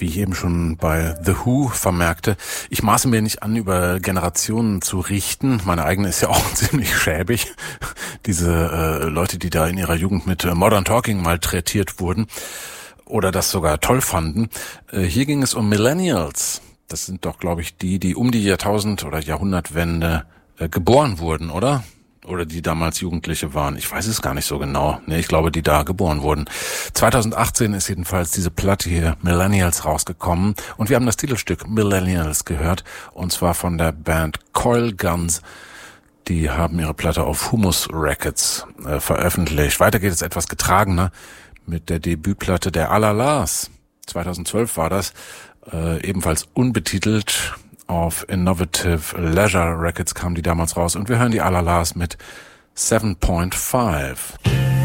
wie ich eben schon bei The Who vermerkte, ich maße mir nicht an, über Generationen zu richten. Meine eigene ist ja auch ziemlich schäbig. Diese Leute, die da in ihrer Jugend mit Modern Talking malträtiert wurden oder das sogar toll fanden. Hier ging es um Millennials. Das sind doch, glaube ich, die um die Jahrtausend- oder Jahrhundertwende geboren wurden, oder? Oder die damals Jugendliche waren. Ich weiß es gar nicht so genau. Nee, ich glaube, die da geboren wurden. 2018 ist jedenfalls diese Platte hier, Millennials, rausgekommen. Und wir haben das Titelstück Millennials gehört. Und zwar von der Band Coil Guns. Die haben ihre Platte auf Humus Records veröffentlicht. Weiter geht es etwas getragener mit der Debütplatte der Alalas. 2012 war das. Ebenfalls unbetitelt. Auf Innovative Leisure Records kam die damals raus und wir hören die Alalas mit 7.5.